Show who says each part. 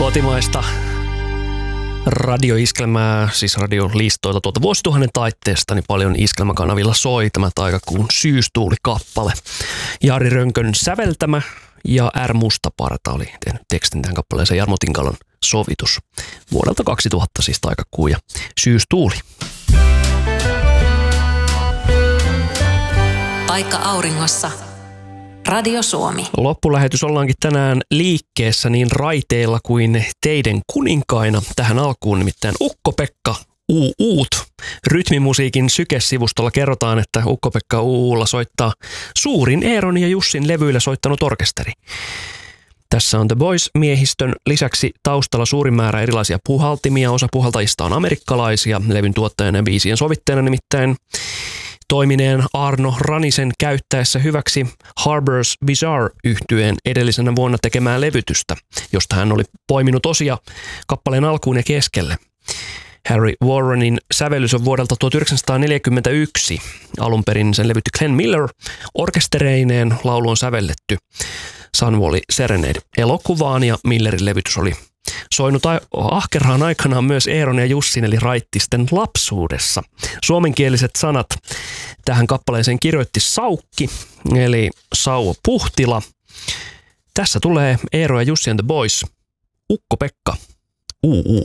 Speaker 1: Kotimaista radioiskelmää, siis radiolistoilta tuolta vuosituhannen taitteesta, niin paljon iskelmäkanavilla soi tämä Taikakuun Syystuuli-kappale. Jari Rönkön säveltämä ja R. Mustaparta oli tehnyt tekstin tähän kappaleeseen, Jarmo Tinkalan sovitus. Vuodelta 2000 siis Taikakuu ja Syystuuli.
Speaker 2: Paikka auringossa. Radio Suomi.
Speaker 1: Loppulähetys ollaankin tänään liikkeessä niin raiteilla kuin teiden kuninkaina. Tähän alkuun nimittäin Ukko-Pekka Uut. Rytmimusiikin Syke-sivustolla kerrotaan, että Ukko-Pekka Uulla soittaa suurin Eeron ja Jussin levyillä soittanut orkesteri. Tässä on The Boys-miehistön lisäksi taustalla suurin määrä erilaisia puhaltimia. Osa puhaltajista on amerikkalaisia. Levyn tuottajana ja biisien sovittajana nimittäin toimineen Arno Ranisen käyttäessä hyväksi Harbour's Bizarre-yhtyeen edellisenä vuonna tekemään levytystä, josta hän oli poiminut osia kappaleen alkuun ja keskelle. Harry Warrenin sävellys on vuodelta 1941. Alun perin sen levytti Glenn Miller. Orkestereineen laulu on sävelletty Sunwall Serenade -elokuvaan ja Millerin levytys oli soinut ahkeraan aikanaan myös Eeron ja Jussin eli Raittisten lapsuudessa. Suomenkieliset sanat tähän kappaleeseen kirjoitti Saukki eli Sauvo Puhtila. Tässä tulee Eero ja Jussi and the Boys, Ukko-Pekka, UU.